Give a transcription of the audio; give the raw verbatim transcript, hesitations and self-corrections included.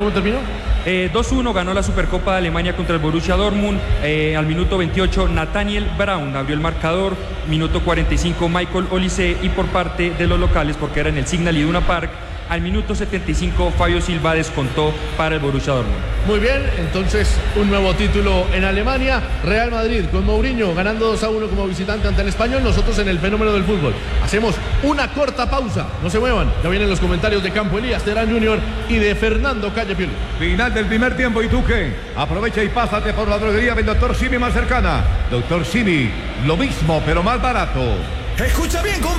¿Cómo terminó? Eh, dos uno ganó la Supercopa de Alemania contra el Borussia Dortmund. Eh, al minuto veintiocho, Nathaniel Brown abrió el marcador. Minuto cuarenta y cinco, Michael Olise. Y por parte de los locales, porque era en el Signal Iduna Park, al minuto setenta y cinco, Fabio Silva descontó para el Borussia Dortmund. Muy bien, entonces un nuevo título en Alemania. Real Madrid con Mourinho ganando dos a uno como visitante ante el Español. Nosotros en el fenómeno del fútbol hacemos una corta pausa. No se muevan, ya vienen los comentarios de Campo Elías Terán junior y de Fernando Calle Pielo. Final del primer tiempo, ¿y tú qué? Aprovecha y pásate por la droguería del doctor Simi más cercana. doctor Simi, lo mismo pero más barato. Escucha bien,